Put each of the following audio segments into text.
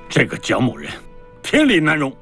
这个蒋某人，天理难容。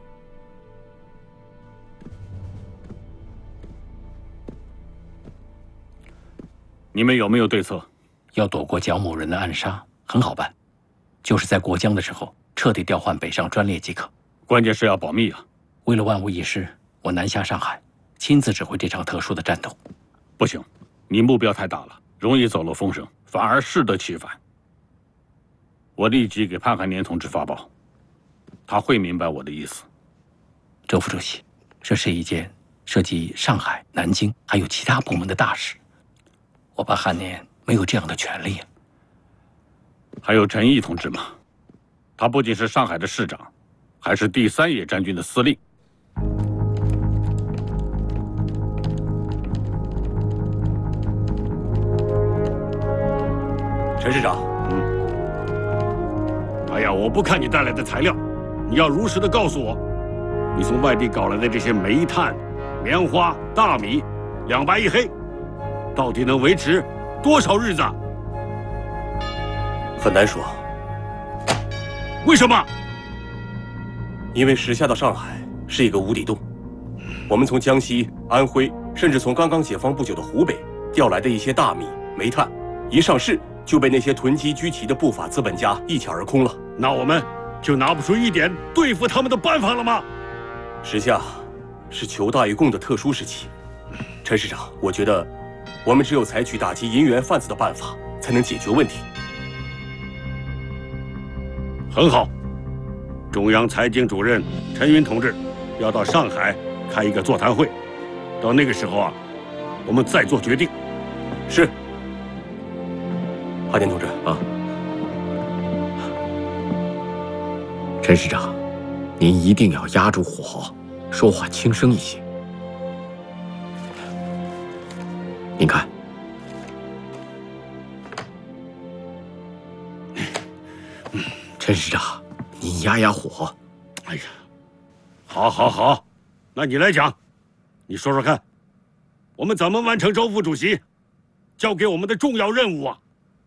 你们有没有对策？ 要躲过蒋某人的暗杀，很好办，就是在过江的时候彻底调换北上专列即可。 关键是要保密啊！ 为了万无一失，我南下上海，亲自指挥这场特殊的战斗。 不行，你目标太大了，容易走漏风声，反而适得其反。我立即给潘汉年同志发报，他会明白我的意思。 周副主席，这是一件涉及上海、南京还有其他部门的大事，我怕汉年没有这样的权利啊。 还有陈毅同志嘛，他不仅是上海的市长，还是第3野战军的司令。 陈市长， 哎呀，我不看你带来的材料，你要如实的告诉我，你从外地搞来的这些煤炭、棉花、大米，2白1黑，到底能维持多少日子？ 很难说。 为什么？ 因为时下的上海是一个无底洞，我们从江西、安徽，甚至从刚刚解放不久的湖北调来的一些大米、煤炭，一上市就被那些囤积居奇的不法资本家一抢而空了。 那我们就拿不出一点对付他们的办法了吗？ 时下是求大于共的特殊时期，陈市长，我觉得我们只有采取打击银元贩子的办法，才能解决问题。 很好，中央财经主任陈云同志要到上海开一个座谈会，到那个时候啊，我们再做决定。 是。汉年同志啊， 陈市长，您一定要压住火候，说话轻声一些。您看，陈市长，您压压火。 哎呀，好，好，好，那你来讲，你说说看，我们怎么完成周副主席交给我们的重要任务啊？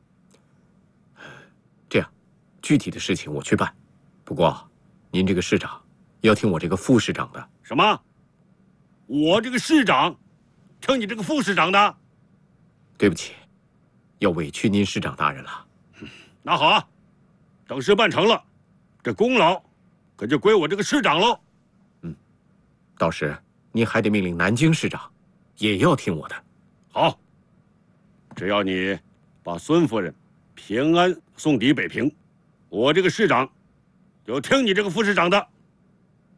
这样，具体的事情我去办，不过您这个市长要听我这个副市长的。 什么？我这个市长听你这个副市长的？ 对不起，要委屈您市长大人了。 那好啊，等事办成了，这功劳可就归我这个市长喽。 到时您还得命令南京市长，也要听我的。 好，只要你把孙夫人平安送抵北平，我这个市长就听你这个副市长的。